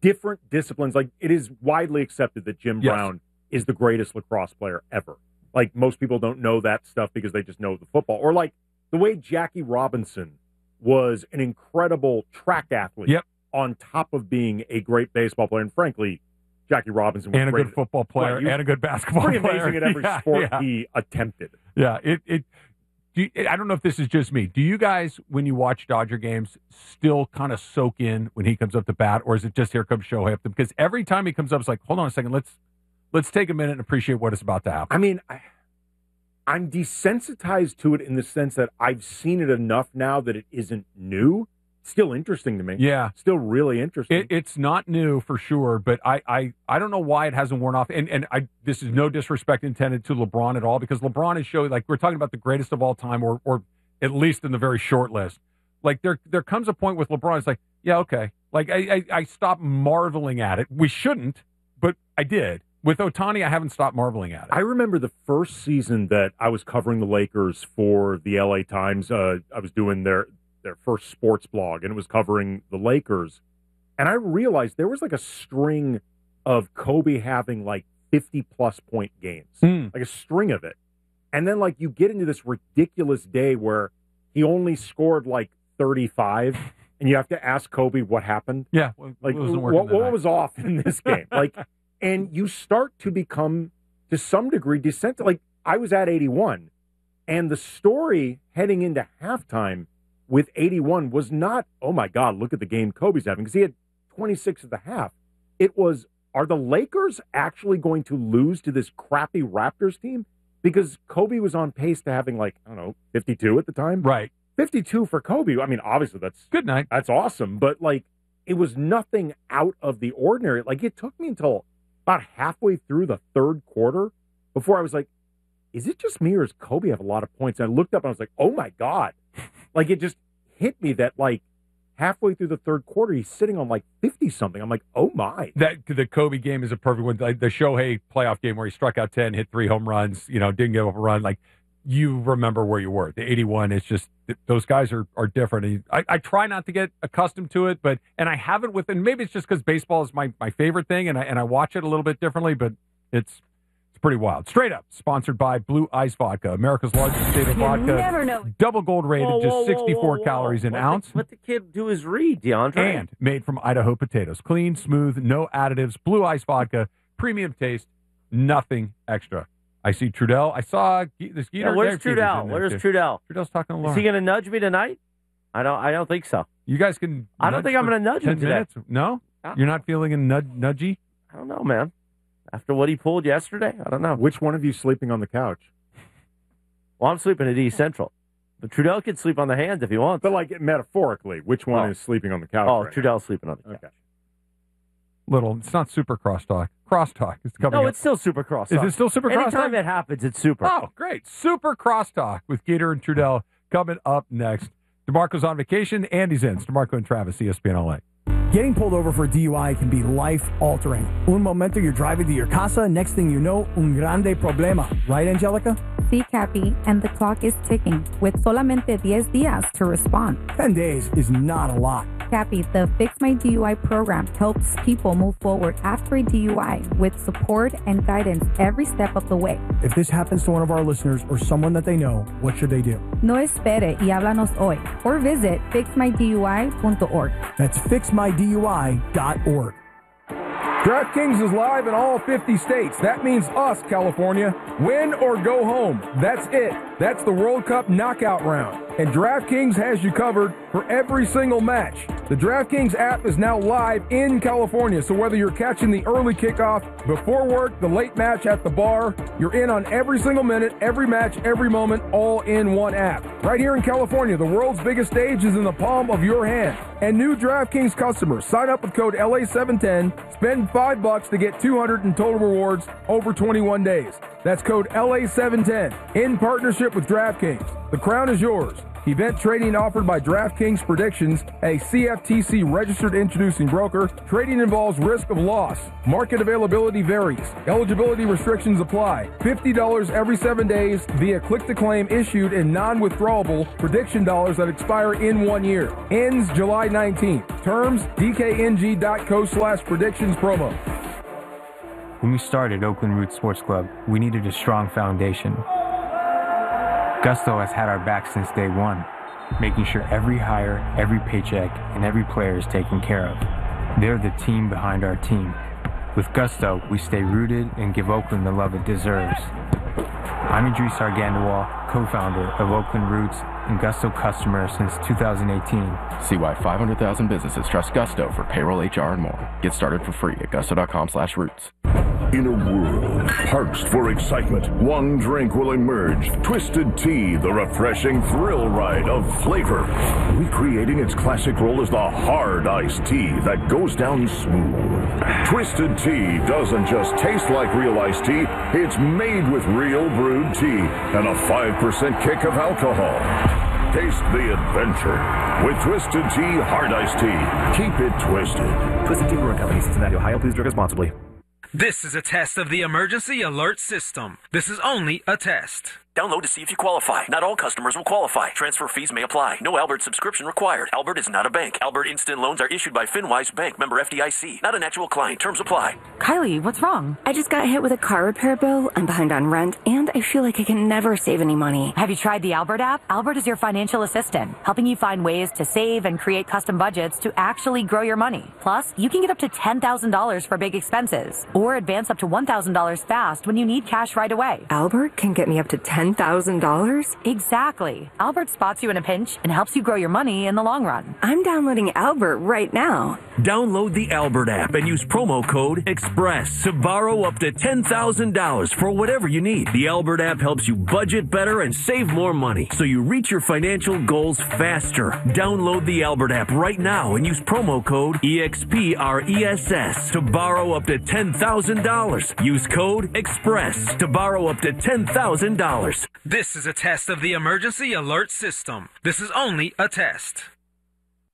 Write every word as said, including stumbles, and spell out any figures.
different disciplines. Like, it is widely accepted that Jim Yes. Brown is the greatest lacrosse player ever. Like, most people don't know that stuff because they just know the football. Or, like, the way Jackie Robinson was an incredible track athlete Yep. on top of being a great baseball player. And, frankly, Jackie Robinson was And a great good football player Right, he was and a good basketball pretty player. amazing at every Yeah, sport yeah. he attempted. Yeah, it. it do you, I don't know if this is just me. Do you guys, when you watch Dodger games, still kind of soak in when he comes up to bat, or is it just here comes Shohei up to? Because every time he comes up, it's like, hold on a second, let's let's take a minute and appreciate what is about to happen. I mean, I, I'm desensitized to it in the sense that I've seen it enough now that it isn't new. Still interesting to me. Yeah. Still really interesting. It, it's not new for sure, but I, I, I don't know why it hasn't worn off. And and I this is no disrespect intended to LeBron at all, because LeBron is showing, like, we're talking about the greatest of all time, or or at least in the very short list. Like, there there comes a point with LeBron, it's like, yeah, okay. Like, I, I, I stopped marveling at it. We shouldn't, but I did. With Ohtani, I haven't stopped marveling at it. I remember the first season that I was covering the Lakers for the L A Times. Uh, I was doing their their first sports blog, and it was covering the Lakers. And I realized there was like a string of Kobe having like fifty-plus point games, Mm. like a string of it. And then, like, you get into this ridiculous day where he only scored like thirty-five, and you have to ask Kobe what happened. Yeah. Like, it wasn't working what, what tonight. was off in this game? Like, and you start to become, to some degree, descent. Like, I was at eighty-one, and the story heading into halftime with eighty-one was not, oh my God, look at the game Kobe's having, because he had twenty-six at the half. It was, are the Lakers actually going to lose to this crappy Raptors team? Because Kobe was on pace to having, like, I don't know, fifty-two at the time. Right. fifty-two for Kobe. I mean, obviously that's Good night. that's awesome, but, like, it was nothing out of the ordinary. Like, it took me until about halfway through the third quarter before I was like, is it just me, or does Kobe have a lot of points? And I looked up and I was like, oh my God. Like, it just hit me that, like, halfway through the third quarter, he's sitting on like fifty-something. I'm like, oh my. That the Kobe game is a perfect one. Like the Shohei playoff game where he struck out ten, hit three home runs, you know, didn't give up a run. Like, you remember where you were. The eighty-one, it's just, those guys are, are different. I, I try not to get accustomed to it, but, and I haven't with, and maybe it's just because baseball is my, my favorite thing, and I, and I watch it a little bit differently, but it's, it's pretty wild. Straight Up, sponsored by Blue Ice Vodka, America's largest state of You vodka. never know. Double gold rated, Whoa, whoa, just whoa, sixty-four whoa, whoa. calories an Let ounce. The, let the kid do his read, DeAndre. And made from Idaho potatoes. Clean, smooth, no additives, Blue Ice Vodka, premium taste, nothing extra. I see Trudell. I saw Ge- this Geeter. Yeah, where's Geeter's in Trudell? there, Where's too. Trudell? Trudell's talking to Is Laura. he going to nudge me tonight? I don't. I don't think so. You guys can. I don't nudge think I'm for gonna nudge him ten today. minutes. No, Uh, you're not feeling a nud- nudgy. I don't know, man. After what he pulled yesterday, I don't know. Which one of you sleeping on the couch? Well, I'm sleeping at East Central, but Trudell can sleep on the hands if he wants. But, like, metaphorically, which one Oh. is sleeping on the couch? Oh, right now? Trudell's sleeping on the couch. Okay. Little. It's not super crosstalk. Crosstalk. It's coming No, up. it's still super cross. Is it still super Anytime crosstalk? it happens, it's super. Oh, great. Super crosstalk with Gator and Trudell coming up next. DeMarco's on vacation. Andy's in. It's DeMarco and Travis, E S P N L A. Getting pulled over for a D U I can be life-altering. Un momento, you're driving to your casa. Next thing you know, un grande problema. Right, Angelica? Sí, Cappy, and the clock is ticking with solamente diez días to respond. Ten days is not a lot. Cappy, the Fix My D U I program helps people move forward after a D U I with support and guidance every step of the way. If this happens to one of our listeners or someone that they know, what should they do? No espere y háblanos hoy or visit fix my d u i dot org. That's fix my d u i dot org. DraftKings is live in all fifty states. That means us, California. Win or go home. That's it. That's the World Cup knockout round. And DraftKings has you covered for every single match. The DraftKings app is now live in California, so whether you're catching the early kickoff, before work, the late match at the bar, you're in on every single minute, every match, every moment, all in one app. Right here in California, the world's biggest stage is in the palm of your hand. And new DraftKings customers, sign up with code L A seven ten, spend five bucks to get two hundred in total rewards over twenty-one days. That's code L A seven ten in partnership with DraftKings. The crown is yours. Event trading offered by DraftKings Predictions, a C F T C registered introducing broker. Trading involves risk of loss. Market availability varies. Eligibility restrictions apply. fifty dollars every seven days via click-to-claim issued in non-withdrawable prediction dollars that expire in one year. Ends July nineteenth. Terms, D K N G dot co slash predictions promo. When we started Oakland Roots Sports Club, we needed a strong foundation. Gusto has had our back since day one, making sure every hire, every paycheck, and every player is taken care of. They're the team behind our team. With Gusto, we stay rooted and give Oakland the love it deserves. I'm Idris Argandawal, co-founder of Oakland Roots and Gusto customer since two thousand eighteen. See why five hundred thousand businesses trust Gusto for payroll, H R, and more. Get started for free at gusto.com slash roots. In a world parched for excitement, one drink will emerge. Twisted Tea, the refreshing thrill ride of flavor. Recreating its classic role as the hard iced tea that goes down smooth. Twisted Tea doesn't just taste like real iced tea, it's made with real brewed tea and a five percent kick of alcohol. Taste the adventure with Twisted Tea Hard Iced Tea. Keep it twisted. Twisted Tea Brewing Company, Cincinnati, Ohio. Please drink responsibly. This is a test of the emergency alert system. This is only a test. Download to see if you qualify. Not all customers will qualify. Transfer fees may apply. No Albert subscription required. Albert is not a bank. Albert Instant Loans are issued by FinWise Bank, member F D I C. Not an actual client. Terms apply. Kylie, what's wrong? I just got hit with a car repair bill. I'm behind on rent, and I feel like I can never save any money. Have you tried the Albert app? Albert is your financial assistant, helping you find ways to save and create custom budgets to actually grow your money. Plus, you can get up to ten thousand dollars for big expenses, or advance up to one thousand dollars fast when you need cash right away. Albert can get me up to ten thousand dollars? Exactly. Albert spots you in a pinch and helps you grow your money in the long run. I'm downloading Albert right now. Download the Albert app and use promo code EXPRESS to borrow up to ten thousand dollars for whatever you need. The Albert app helps you budget better and save more money, so you reach your financial goals faster. Download the Albert app right now and use promo code EXPRESS to borrow up to ten thousand dollars. Use code EXPRESS to borrow up to ten thousand dollars. This is a test of the emergency alert system. This is only a test.